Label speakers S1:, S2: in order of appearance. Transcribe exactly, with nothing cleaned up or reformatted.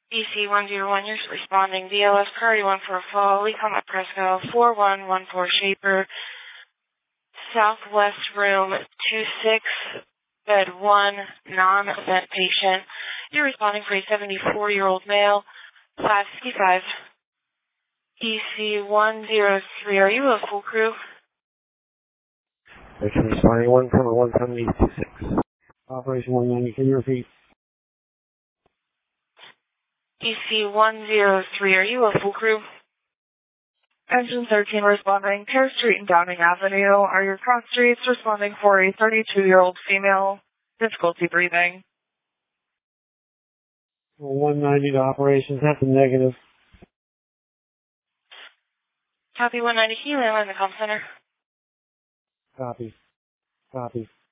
S1: B C one zero one, you're responding. D L S priority one for a fall. Lee Combat Presco, four one one four Shaper. Southwest room two six, bed one, non-event patient. You're responding for a seventy-four-year-old male, five fifty-five. B C one zero three, are you a full crew?
S2: Section responding one, comma one seventy two six. Operation one ninety, can you repeat?
S1: B C one zero three, are you a full crew?
S3: Engine thirteen responding, Pear Street and Downing Avenue. Are your cross streets responding for a thirty-two-year-old female, difficulty breathing?
S2: one ninety to operations, that's a negative.
S1: Copy one ninety, can you land in the comm center?
S2: Copy. Copy.